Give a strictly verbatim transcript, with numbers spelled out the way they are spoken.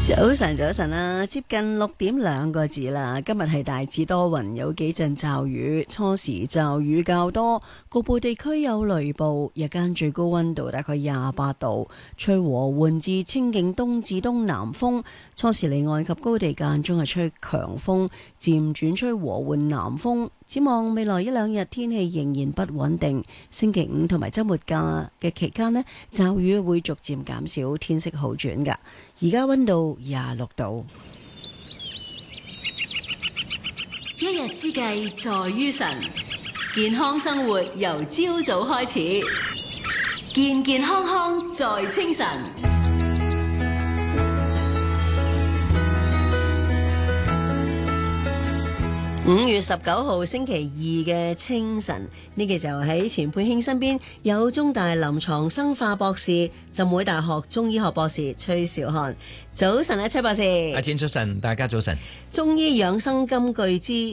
早晨，早晨啦，接近六點兩個字啦。今日係大致多雲，有幾陣驟雨，初時驟雨較多，局部地區有雷暴。日間最高溫度大概廿八度，吹和緩至清勁東至東南風。初時離岸及高地間中係吹強風，漸轉吹和緩南風。展望未來一兩日天氣仍然不穩定，星期五同埋週末假嘅期間呢，驟雨會逐漸減少，天色好轉㗎。而家溫度廿六度。 一日之計在於晨，健康生活由朝早開始，健健康康在清晨。 五月十九號星期二嘅清晨，呢個時候喺錢佩卿身邊有中大臨床生化博士、浸會大學中醫學博士崔兆漢。早晨啊，崔博士。 阿展早晨，大家早晨。 中醫養生金句之